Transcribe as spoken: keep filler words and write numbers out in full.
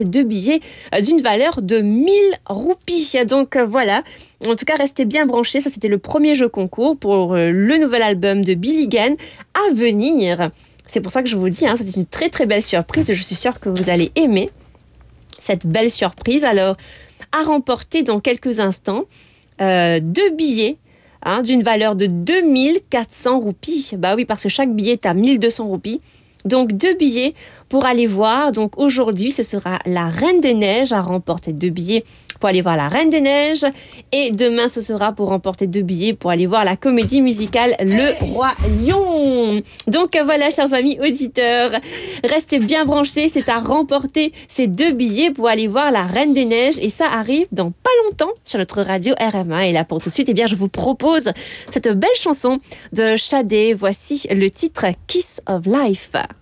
deux billets d'une valeur de mille roupies. Donc euh, voilà, en tout cas restez bien branchés, ça c'était le premier jeu concours pour euh, le nouvel album de Billy Gunn à venir. C'est pour ça que je vous dis, hein, c'est une très très belle surprise et je suis sûre que vous allez aimer cette belle surprise. Alors, à remporter dans quelques instants, euh, deux billets hein, d'une valeur de deux mille quatre cents roupies. Bah oui, parce que chaque billet est à mille deux cents roupies. Donc deux billets pour aller voir. Donc aujourd'hui, ce sera la Reine des Neiges à remporter deux billets pour aller voir la Reine des Neiges. Et demain, ce sera pour remporter deux billets pour aller voir la comédie musicale Le Roi Lion. Donc voilà, chers amis auditeurs, restez bien branchés. C'est à remporter ces deux billets pour aller voir la Reine des Neiges. Et ça arrive dans pas longtemps sur notre radio R M A. Et là, pour tout de suite, eh bien, je vous propose cette belle chanson de Shadé. Voici le titre Kiss of Life.